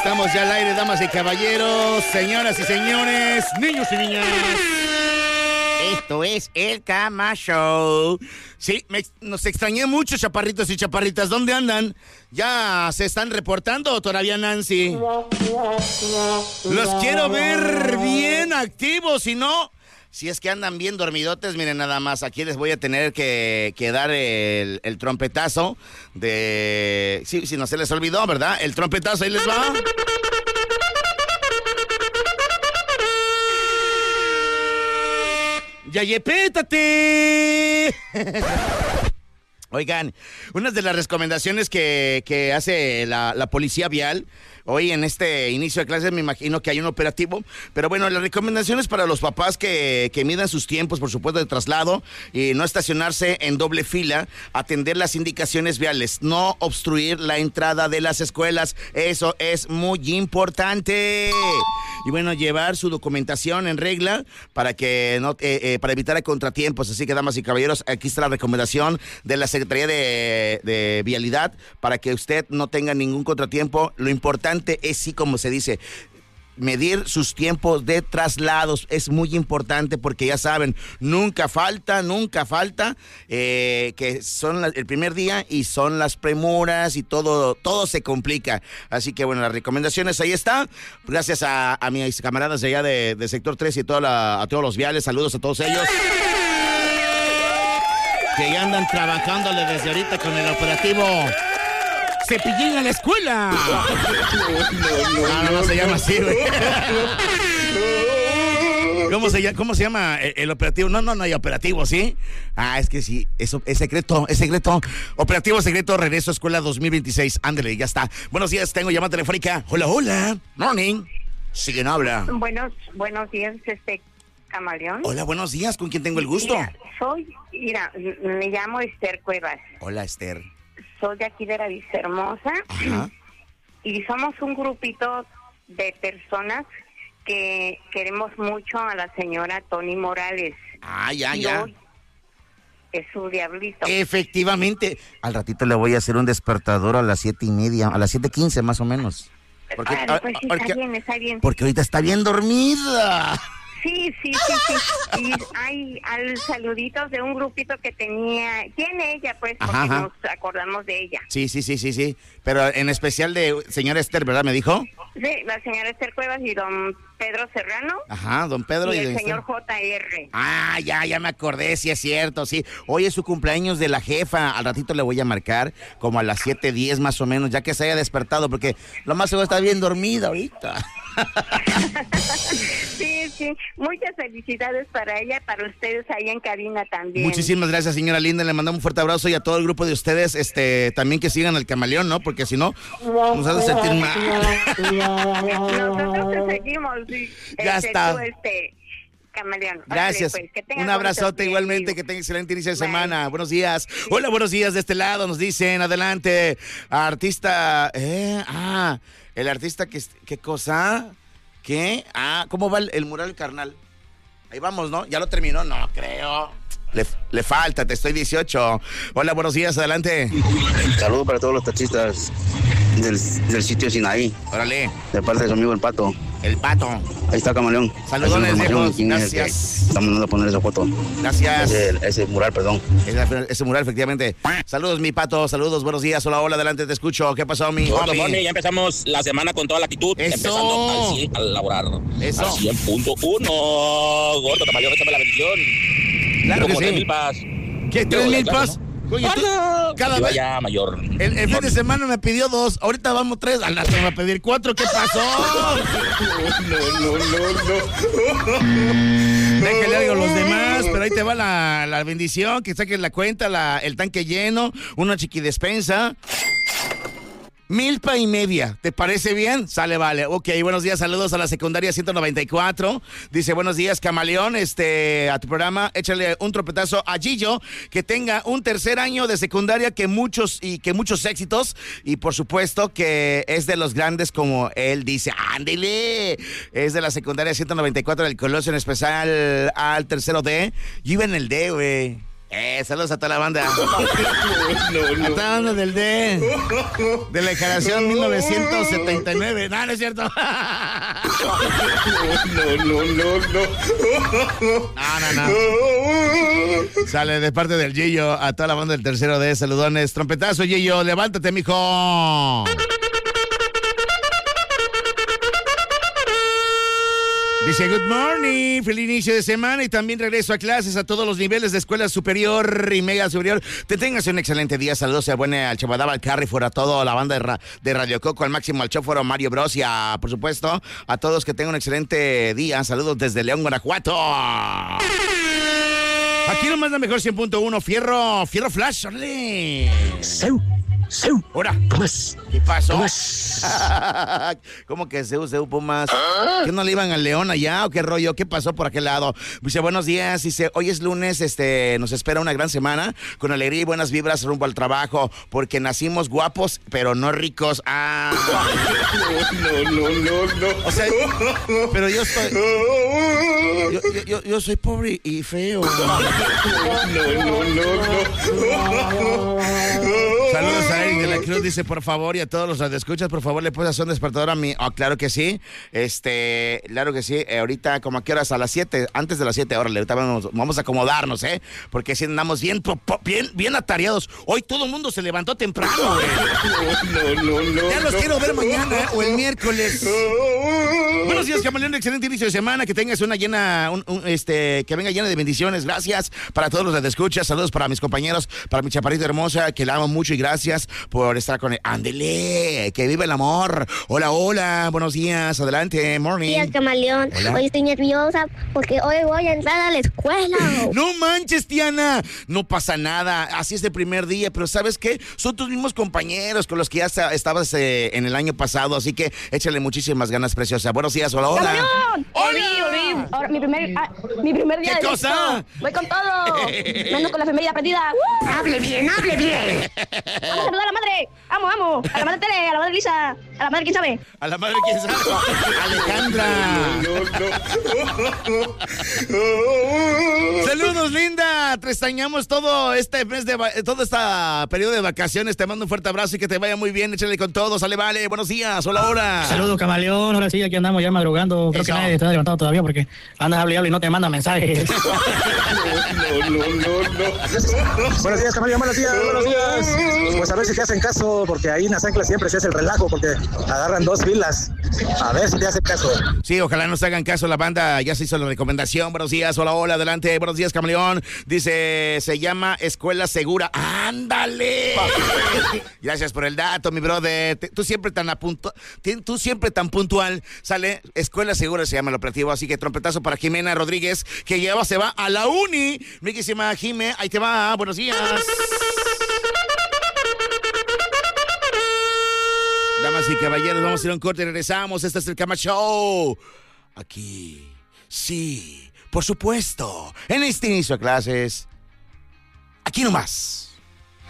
Estamos ya al aire, damas y caballeros, señoras y señores, niños y niñas. Esto es el Cama Show. Sí, nos extrañé mucho, chaparritos y chaparritas. ¿Dónde andan? ¿Ya se están reportando o todavía, Nancy? Los quiero ver bien activos, si no... Si es que andan bien dormidotes, miren nada más, aquí les voy a tener que dar el trompetazo de... Sí, no se les olvidó, ¿verdad? El trompetazo, ahí les va. ¡Yayepétate! Oigan, una de las recomendaciones que hace la policía vial, hoy en este inicio de clases me imagino que hay un operativo, pero bueno, las recomendaciones para los papás que midan sus tiempos, por supuesto, de traslado y no estacionarse en doble fila, atender las indicaciones viales, no obstruir la entrada de las escuelas, eso es muy importante. Y bueno, llevar su documentación en regla para que no para evitar contratiempos. Así que, damas y caballeros, aquí está la recomendación de la Secretaría de Vialidad para que usted no tenga ningún contratiempo. Lo importante es, sí, como se dice, medir sus tiempos de traslados. Es muy importante porque ya saben, nunca falta que son el primer día y son las premuras y todo se complica. Así que bueno, las recomendaciones ahí están. Gracias a mis camaradas de allá de Sector 3 y a todos los viales. Saludos a todos ellos que ya andan trabajándole desde ahorita con el operativo Cepillín a la escuela. No se llama así, güey. ¿Cómo se llama el operativo? No hay operativo, ¿sí? Es que sí, eso es secreto. Operativo secreto, regreso a escuela 2026. Ándale, ya está. Buenos días, tengo llamada telefónica. Hola. Morning. Sí, ¿quién habla? Buenos días, Camaleón. Hola, buenos días. ¿Con quién tengo el gusto? Me llamo Esther Cuevas. Hola, Esther. Soy de aquí de la Vistahermosa. Ajá. Y somos un grupito de personas que queremos mucho a la señora Tony Morales. Ya. Es su diablito. Efectivamente. Al ratito le voy a hacer un despertador a las 7:30, a las 7:15 más o menos. Pues está bien. Porque ahorita está bien dormida. Sí. Y hay saluditos de un grupito que tiene ella, pues, porque nos acordamos de ella. Sí. Pero en especial de señora Esther, ¿verdad? ¿Me dijo? Sí, la señora Esther Cuevas y don Pedro Serrano. Ajá, don Pedro y el señor JR. Ya me acordé, sí es cierto, sí. Hoy es su cumpleaños de la jefa. Al ratito le voy a marcar como a las 7:10 más o menos, ya que se haya despertado, porque lo más seguro está bien dormida ahorita. Sí. Muchas felicidades para ella, para ustedes ahí en cabina también. Muchísimas gracias, señora linda. Le mandamos un fuerte abrazo y a todo el grupo de ustedes, también que sigan al Camaleón, ¿no? Porque si no, nos hace sentir mal. Nosotros te seguimos, sí. Ya está. Camaleón. Gracias. Pues, un abrazote igualmente, que tenga excelente inicio de semana. Buenos días. Hola, buenos días de este lado, nos dicen, adelante. Artista, el artista, ¿qué cosa? ¿Qué? ¿Cómo va el mural, carnal? Ahí vamos, ¿no? ¿Ya lo terminó? No creo. Le falta, te estoy 18. Hola, buenos días, adelante. Saludos para todos los taxistas del sitio Sinaí. Órale. De parte de su amigo El Pato. El Pato. Ahí está Camaleón. Saludones, viejos. Gracias. Estamos mandando a poner esa foto. Gracias. Ese mural, perdón. Ese mural, efectivamente. Saludos, mi Pato. Saludos, buenos días. Hola, adelante, te escucho. ¿Qué pasó, mi homie? Moni, ya empezamos la semana con toda la actitud. Eso. Empezando al 100 a laborar. Eso. Al 100.1. Gordo, Camaleón, échame la bendición. Claro que sí. 3,000 pas. ¿Qué? ¿3,000 pas? Oye, cada vez. Ya mayor. El fin de semana me pidió 2, ahorita vamos 3, al rato me va a pedir 4, ¿qué pasó? No. Déjale algo a los demás, pero ahí te va la bendición, que saques la cuenta, el tanque lleno, una chiquidespensa. 1,500, ¿te parece bien? Sale, vale. Ok, buenos días, saludos a la secundaria 194. Dice, buenos días, Camaleón, a tu programa, échale un trompetazo a Gillo, que tenga un tercer año de secundaria, que muchos éxitos, y por supuesto que es de los grandes, como él dice. ¡Ándele! Es de la secundaria 194 del Colosio, en especial al tercero D. Yo iba en el D, güey. Saludos a toda la banda. A toda la banda del D. De la generación 1979. No, no es cierto. No. Sale de parte del Gillo a toda la banda del tercero D. Saludones. Trompetazo, Gillo. Levántate, mijo. Dice, good morning, feliz inicio de semana y también regreso a clases a todos los niveles de escuela superior y mega superior. Te tengas un excelente día, saludos al Chabadaba, al Carrefour, a toda la banda de Radio Coco, al Máximo, al Chóforo, Mario Bros y por supuesto, a todos que tengan un excelente día. Saludos desde León, Guanajuato. Aquí nomás la mejor 100.1, Fierro Flash, órale. Ahora, ¿qué pasó? ¿Cómo que Seu Pumas? ¿Que no le iban al León allá o qué rollo? ¿Qué pasó por aquel lado? Dice, buenos días, dice, hoy es lunes, nos espera una gran semana con alegría y buenas vibras rumbo al trabajo, porque nacimos guapos, pero no ricos. No. O sea, pero yo estoy... Yo soy pobre y feo. No. Saludos a Eric de la Cruz, dice, por favor, y a todos los radioescuchas, por favor, le puedes hacer un despertador a mí. Claro que sí. Claro que sí. Ahorita, como a qué horas, a las 7, antes de las 7, órale, ahorita vamos a acomodarnos, porque si andamos bien atareados. Hoy todo el mundo se levantó temprano, güey. No. Ya los quiero ver mañana, o el miércoles. Buenos días, camaleón, excelente inicio de semana, que tengas una llena, que venga llena de bendiciones. Gracias para todos los radioescuchas, saludos para mis compañeros, para mi chaparrita hermosa, que la amo mucho y gracias por estar con él. Ándele, que vive el amor. Hola, buenos días, adelante, morning. Buenos días, camaleón. Hola. Hoy estoy nerviosa porque hoy voy a entrar a la escuela. No manches, Tiana, no pasa nada, así es el primer día, pero ¿sabes qué? Son tus mismos compañeros con los que ya estabas en el año pasado, así que échale muchísimas ganas, preciosa. Buenos días, hola. ¡Camaleón! ¡Hola! Ahora, mi primer día ¿Qué de cosa? listo. Voy con todo. Vengo con la efeméride aprendida. Hable bien. Vamos a saludar a la madre. Vamos. A la madre Tere, a la madre Lisa, a la madre quién sabe. A la madre, ¿quién sabe? Alejandra. Saludos, linda. Te extrañamos todo este periodo de vacaciones. Te mando un fuerte abrazo y que te vaya muy bien. Échale con todo. Sale, vale. Buenos días. Hola. Saludos, camaleón. Ahora sí, aquí andamos ya madrugando. Creo que nadie está levantado todavía porque andas hable y no te manda mensajes. No. Buenos días, camaleón. Buenos días. Pues a ver si te hacen caso, porque ahí en las anclas siempre se hace el relajo, porque agarran 2 filas. A ver si te hacen caso. Sí, ojalá nos hagan caso. La banda ya se hizo la recomendación. Buenos días, hola, adelante. Buenos días, camaleón. Dice, se llama Escuela Segura. ¡Ándale! Gracias por el dato, mi brother. Tú siempre tan puntual. Sale, Escuela Segura se llama el operativo. Así que trompetazo para Jimena Rodríguez, que se va a la uni. Mi querísima Jime, ahí te va. Buenos días. Damas y caballeros, vamos a ir a un corte y regresamos. Este es el Cama Show. Aquí, sí, por supuesto, en este inicio de clases, aquí nomás.